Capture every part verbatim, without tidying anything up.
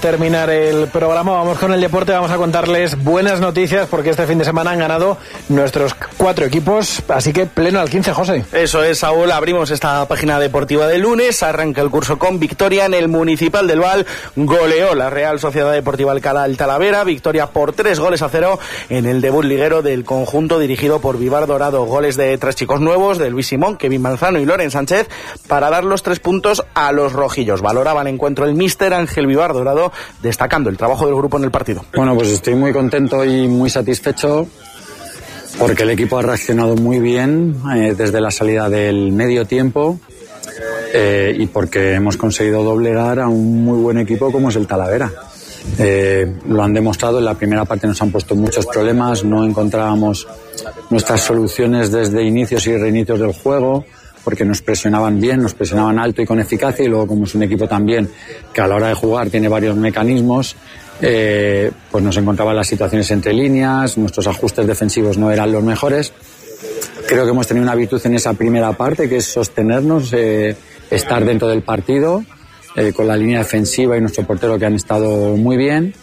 Terminar el programa, vamos con el deporte, vamos a contarles buenas noticias porque este fin de semana han ganado nuestros cuatro equipos, así que pleno al quince, José. Eso es, Saúl, abrimos esta página deportiva de lunes, arranca el curso con victoria en el Municipal del Val, goleó la Real Sociedad Deportiva Alcalá al Talavera, victoria por tres goles a cero en el debut liguero del conjunto dirigido por Vivar Dorado, goles de tres chicos nuevos, de Luis Simón, Kevin Manzano y Loren Sánchez, para dar los tres puntos a los rojillos. Valoraba el encuentro el míster Ángel Vivar Dorado, destacando el trabajo del grupo en el partido. Bueno, pues estoy muy contento y muy satisfecho porque el equipo ha reaccionado muy bien eh, desde la salida del medio tiempo eh, y porque hemos conseguido doblegar a un muy buen equipo como es el Talavera. Eh, lo han demostrado, en la primera parte nos han puesto muchos problemas, no encontrábamos nuestras soluciones desde inicios y reinicios del juego, porque nos presionaban bien, nos presionaban alto y con eficacia, y luego como es un equipo también que a la hora de jugar tiene varios mecanismos, eh, pues nos encontraban las situaciones entre líneas, nuestros ajustes defensivos no eran los mejores. Creo que hemos tenido una virtud en esa primera parte, que es sostenernos, eh, estar dentro del partido, eh, con la línea defensiva y nuestro portero que han estado muy bien,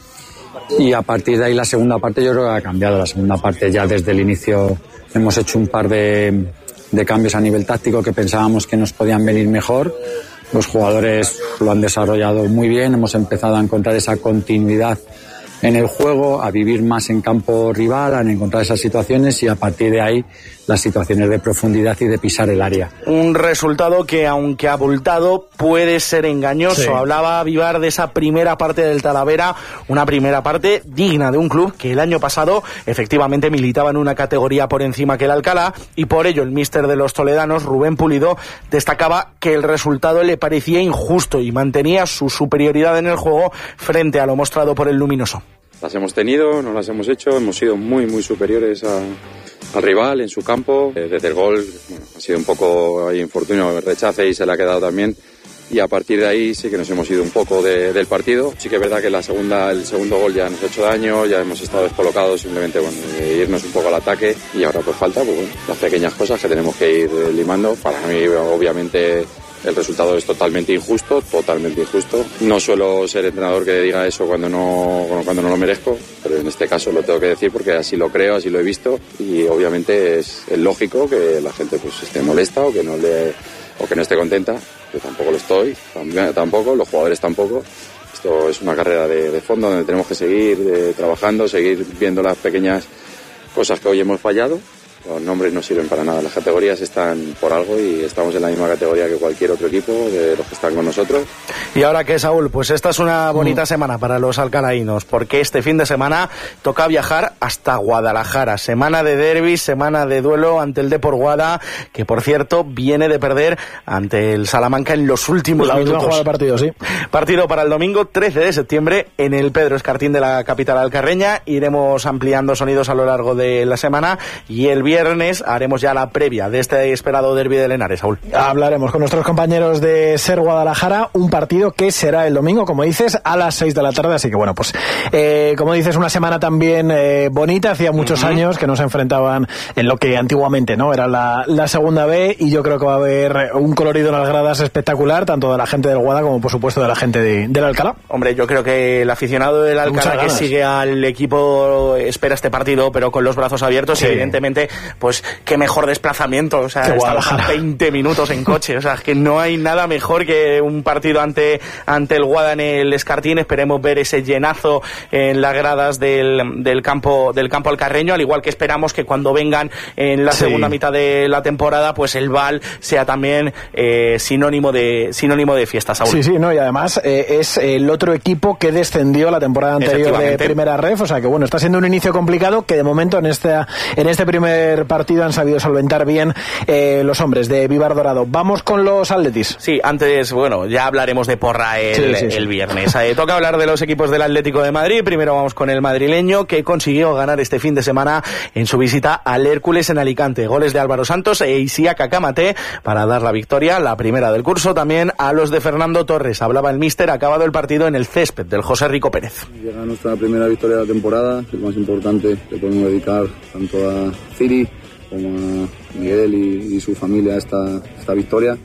y a partir de ahí la segunda parte yo creo que ha cambiado. La segunda parte ya desde el inicio hemos hecho un par de de cambios a nivel táctico que pensábamos que nos podían venir mejor. Los jugadores lo han desarrollado muy bien, hemos empezado a encontrar esa continuidad en el juego, a vivir más en campo rival, a encontrar esas situaciones y a partir de ahí las situaciones de profundidad y de pisar el área. Un resultado que, aunque abultado, puede ser engañoso. Sí. Hablaba Vivar de esa primera parte del Talavera, una primera parte digna de un club que el año pasado efectivamente militaba en una categoría por encima que el Alcalá, y por ello el míster de los toledanos, Rubén Pulido, destacaba que el resultado le parecía injusto y mantenía su superioridad en el juego frente a lo mostrado por el Luminoso. Las hemos tenido, no las hemos hecho, hemos sido muy muy superiores a, al rival en su campo. Eh, desde el gol, bueno, ha sido un poco hay infortunio, rechace y se le ha quedado también. Y a partir de ahí sí que nos hemos ido un poco de, del partido. Sí que es verdad que la segunda, el segundo gol ya nos ha hecho daño, ya hemos estado descolocados, simplemente bueno, de irnos un poco al ataque, y ahora pues falta pues, bueno, las pequeñas cosas que tenemos que ir limando. Para mí obviamente el resultado es totalmente injusto, totalmente injusto. No suelo ser entrenador que diga eso cuando no, cuando no lo merezco, pero en este caso lo tengo que decir porque así lo creo, así lo he visto, y obviamente es, es lógico que la gente pues esté molesta o que no le, o que no esté contenta. Yo tampoco lo estoy, tampoco, los jugadores tampoco. Esto es una carrera de, de fondo donde tenemos que seguir de, trabajando, seguir viendo las pequeñas cosas que hoy hemos fallado. Los nombres no sirven para nada, las categorías están por algo y estamos en la misma categoría que cualquier otro equipo de los que están con nosotros. Y ahora que, Saúl, pues esta es una bonita mm. semana para los alcalaínos, porque este fin de semana toca viajar hasta Guadalajara, semana de derbis, semana de duelo ante el Depor Guada, que por cierto viene de perder ante el Salamanca en los últimos la minutos. última jugada de partido, sí. Partido para el domingo trece de septiembre en el Pedro Escartín de la capital alcarreña. Iremos ampliando sonidos a lo largo de la semana y el viernes haremos ya la previa de este esperado derbi de Henares, Saúl. Hablaremos con nuestros compañeros de Ser Guadalajara, un partido que será el domingo, como dices, a las seis de la tarde, así que bueno, pues eh, como dices, una semana también eh, bonita, hacía muchos uh-huh. años que no se enfrentaban en lo que antiguamente no era la, la segunda B, y yo creo que va a haber un colorido en las gradas espectacular, tanto de la gente del Guada como por supuesto de la gente de, del Alcalá. Hombre, yo creo que el aficionado del Alcalá que sigue al equipo espera este partido, pero con los brazos abiertos, sí. Y evidentemente pues qué mejor desplazamiento, o sea, estamos a veinte minutos en coche, o sea, que no hay nada mejor que un partido ante ante el Guada en el Escartín. Esperemos ver ese llenazo en las gradas del, del campo del campo alcarreño, al igual que esperamos que cuando vengan en la sí. segunda mitad de la temporada, pues el Val sea también eh, sinónimo de sinónimo de fiesta, Saúl. Sí, sí, no, y además eh, es el otro equipo que descendió la temporada anterior de Primera Ref, o sea que bueno, está siendo un inicio complicado que de momento en este en este primer partido han sabido solventar bien eh, los hombres de Vivar Dorado. Vamos con los Atletis. Sí, antes, bueno, ya hablaremos de porra el, sí, sí, sí. el viernes. Eh, toca hablar de los equipos del Atlético de Madrid. Primero vamos con el madrileño, que consiguió ganar este fin de semana en su visita al Hércules en Alicante. Goles de Álvaro Santos e Isiaka Kamate para dar la victoria, la primera del curso, también a los de Fernando Torres. Hablaba el míster, acabado el partido en el césped del José Rico Pérez. Llega nuestra primera victoria de la temporada, el más importante que podemos dedicar tanto a Ciri como a Miguel y, y su familia a esta, esta victoria.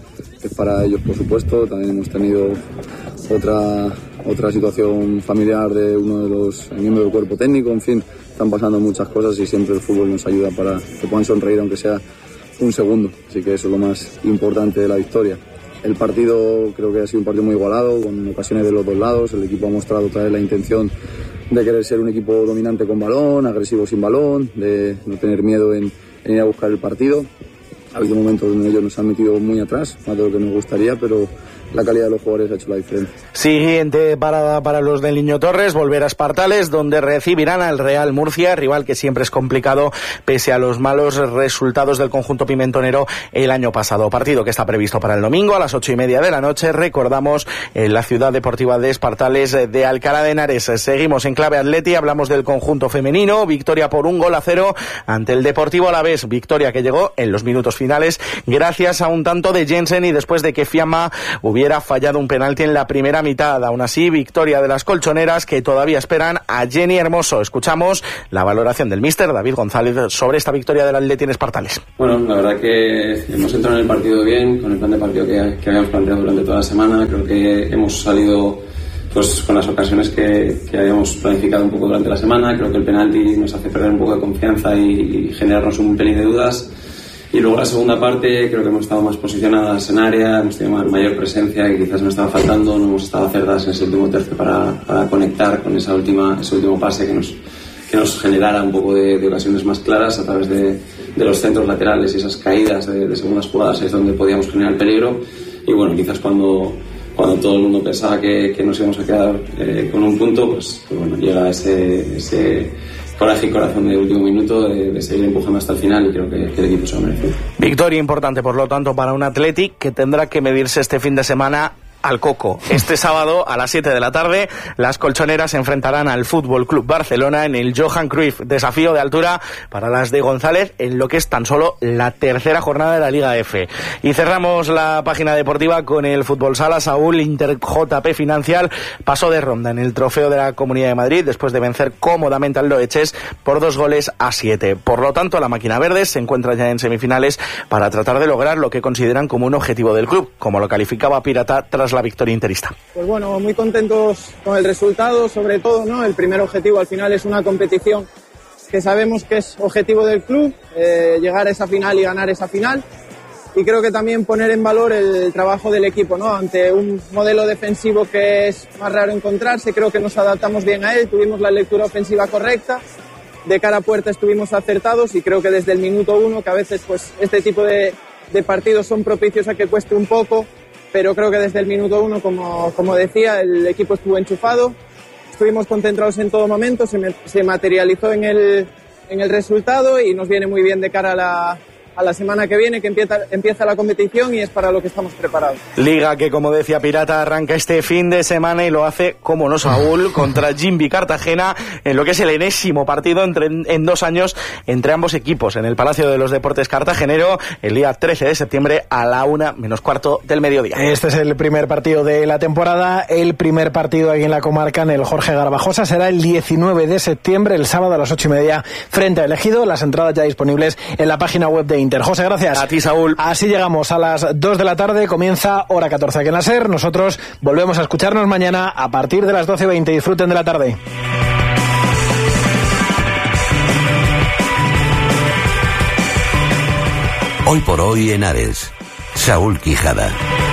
es para ellos, por supuesto. También hemos tenido otra, otra situación familiar de uno de los miembros del cuerpo técnico. En fin, están pasando muchas cosas y siempre el fútbol nos ayuda para que puedan sonreír aunque sea un segundo. Así que eso es lo más importante de la victoria. El partido creo que ha sido un partido muy igualado, con ocasiones de los dos lados. El equipo ha mostrado otra vez la intención de querer ser un equipo dominante con balón, agresivo sin balón, de no tener miedo en, en ir a buscar el partido. Ha habido momentos donde ellos nos han metido muy atrás, más de lo que nos gustaría, pero la calidad de los jugadores ha hecho la diferencia. Siguiente parada para los del Niño Torres, volver a Espartales, donde recibirán al Real Murcia, rival que siempre es complicado pese a los malos resultados del conjunto pimentonero el año pasado. Partido que está previsto para el domingo a las ocho y media de la noche, recordamos, en la ciudad deportiva de Espartales de Alcalá de Henares. Seguimos en clave atleti, hablamos del conjunto femenino, victoria por un gol a cero ante el Deportivo Alavés, victoria que llegó en los minutos finales gracias a un tanto de Jensen y después de que Fiamma hubiera hubiera fallado un penalti en la primera mitad. Aún así, victoria de las colchoneras que todavía esperan a Jenny Hermoso. Escuchamos la valoración del míster David González sobre esta victoria del Atleti en Espartales. Bueno, la verdad que hemos entrado en el partido bien, con el plan de partido que, que habíamos planteado durante toda la semana. Creo que hemos salido pues con las ocasiones que, que habíamos planificado un poco durante la semana. Creo que el penalti nos hace perder un poco de confianza y, y generarnos un pelín de dudas. Y luego la segunda parte creo que hemos estado más posicionadas en área, hemos tenido mayor presencia que quizás nos estaba faltando, no hemos estado acertadas en ese último tercio para, para conectar con esa última, ese último pase que nos, que nos generara un poco de, de ocasiones más claras a través de, de los centros laterales y esas caídas de, de segundas jugadas es donde podíamos generar peligro. Y bueno, quizás cuando, cuando todo el mundo pensaba que, que nos íbamos a quedar eh, con un punto, pues, pues bueno, llega ese... ese coraje y corazón de último minuto de, de seguir empujando hasta el final y creo que, que el equipo se lo merece. Victoria importante, por lo tanto, para un Athletic que tendrá que medirse este fin de semana al coco. Este sábado a las siete de la tarde las colchoneras se enfrentarán al Fútbol Club Barcelona en el Johan Cruyff. Desafío de altura para las de González en lo que es tan solo la tercera jornada de la Liga F. Y cerramos la página deportiva con el fútbol sala. Saúl, Inter J P Financial pasó de ronda en el Trofeo de la Comunidad de Madrid después de vencer cómodamente al Loeches por dos goles a siete. Por lo tanto, la máquina verde se encuentra ya en semifinales para tratar de lograr lo que consideran como un objetivo del club, como lo calificaba Pirata tras la victoria interista. Pues bueno, muy contentos con el resultado, sobre todo, ¿no? El primer objetivo al final es una competición que sabemos que es objetivo del club, eh, llegar a esa final y ganar esa final. Y creo que también poner en valor el trabajo del equipo, ¿no? Ante un modelo defensivo que es más raro encontrarse, creo que nos adaptamos bien a él, tuvimos la lectura ofensiva correcta, de cara a puerta estuvimos acertados y creo que desde el minuto uno, que a veces pues este tipo de, de partidos son propicios a que cueste un poco, pero creo que desde el minuto uno, como, como decía, el equipo estuvo enchufado, estuvimos concentrados en todo momento, se, me, se materializó en el, en el resultado y nos viene muy bien de cara a la, a la semana que viene, que empieza, empieza la competición y es para lo que estamos preparados. Liga que, como decía Pirata, arranca este fin de semana y lo hace, como no Saúl, contra Jimby Cartagena, en lo que es el enésimo partido entre, en dos años entre ambos equipos, en el Palacio de los Deportes Cartagenero, el día trece de septiembre a la una menos cuarto del mediodía. Este es el primer partido de la temporada, el primer partido aquí en la comarca, en el Jorge Garbajosa, será el diecinueve de septiembre, el sábado a las ocho y media, frente a Elegido, las entradas ya disponibles en la página web de Inter. José, gracias. A ti, Saúl. Así llegamos a las dos de la tarde, comienza hora catorce aquí en la SER. Nosotros volvemos a escucharnos mañana a partir de las doce veinte. Disfruten de la tarde. Hoy por hoy en Ares, Saúl Quijada.